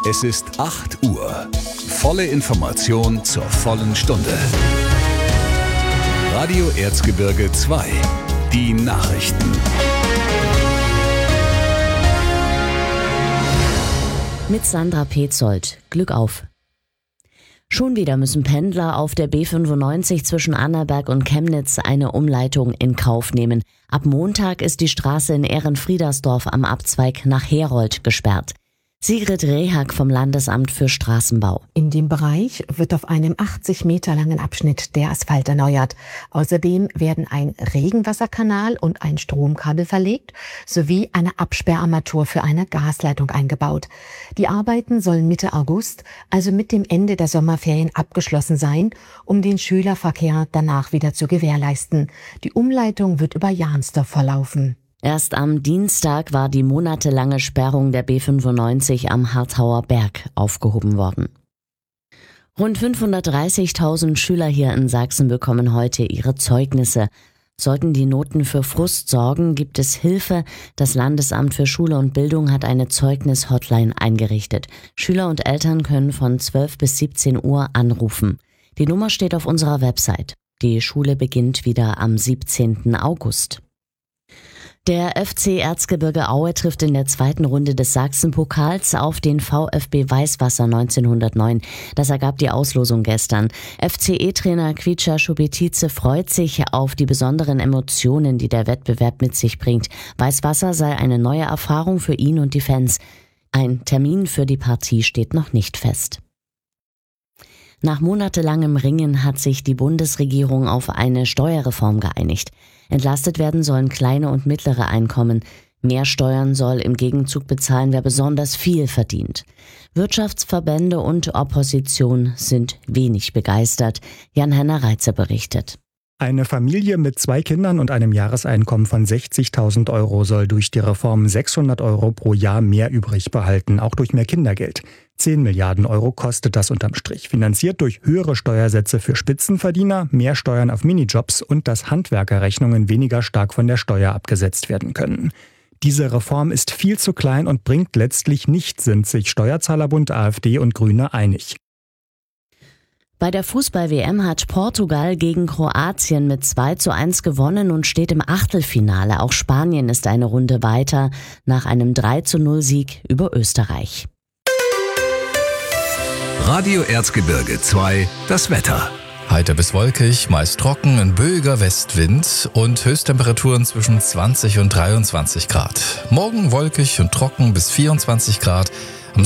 Es ist 8 Uhr. Volle Information zur vollen Stunde. Radio Erzgebirge 2. Die Nachrichten. Mit Sandra Petzold. Glück auf. Schon wieder müssen Pendler auf der B95 zwischen Annaberg und Chemnitz eine Umleitung in Kauf nehmen. Ab Montag ist die Straße in Ehrenfriedersdorf am Abzweig nach Herold gesperrt. Sigrid Rehag vom Landesamt für Straßenbau. In dem Bereich wird auf einem 80 Meter langen Abschnitt der Asphalt erneuert. Außerdem werden ein Regenwasserkanal und ein Stromkabel verlegt, sowie eine Absperrarmatur für eine Gasleitung eingebaut. Die Arbeiten sollen Mitte August, also mit dem Ende der Sommerferien, abgeschlossen sein, um den Schülerverkehr danach wieder zu gewährleisten. Die Umleitung wird über Jahnsdorf verlaufen. Erst am Dienstag war die monatelange Sperrung der B95 am Harthauer Berg aufgehoben worden. Rund 530.000 Schüler hier in Sachsen bekommen heute ihre Zeugnisse. Sollten die Noten für Frust sorgen, gibt es Hilfe. Das Landesamt für Schule und Bildung hat eine Zeugnis-Hotline eingerichtet. Schüler und Eltern können von 12 bis 17 Uhr anrufen. Die Nummer steht auf unserer Website. Die Schule beginnt wieder am 17. August. Der FC Erzgebirge Aue trifft in der zweiten Runde des Sachsenpokals auf den VfB Weißwasser 1909. Das ergab die Auslosung gestern. FCE-Trainer Kvicha Schubetice freut sich auf die besonderen Emotionen, die der Wettbewerb mit sich bringt. Weißwasser sei eine neue Erfahrung für ihn und die Fans. Ein Termin für die Partie steht noch nicht fest. Nach monatelangem Ringen hat sich die Bundesregierung auf eine Steuerreform geeinigt. Entlastet werden sollen kleine und mittlere Einkommen. Mehr Steuern soll im Gegenzug bezahlen, wer besonders viel verdient. Wirtschaftsverbände und Opposition sind wenig begeistert. Jan-Henner Reitzer berichtet. Eine Familie mit 2 Kindern und einem Jahreseinkommen von 60.000 Euro soll durch die Reform 600 Euro pro Jahr mehr übrig behalten, auch durch mehr Kindergeld. 10 Milliarden Euro kostet das unterm Strich, finanziert durch höhere Steuersätze für Spitzenverdiener, mehr Steuern auf Minijobs und dass Handwerkerrechnungen weniger stark von der Steuer abgesetzt werden können. Diese Reform ist viel zu klein und bringt letztlich nichts, sind sich Steuerzahlerbund, AfD und Grüne einig. Bei der Fußball-WM hat Portugal gegen Kroatien mit 2:1 gewonnen und steht im Achtelfinale. Auch Spanien ist eine Runde weiter nach einem 3:0-Sieg über Österreich. Radio Erzgebirge 2, das Wetter. Heiter bis wolkig, meist trocken, ein böiger Westwind und Höchsttemperaturen zwischen 20 und 23 Grad. Morgen wolkig und trocken bis 24 Grad.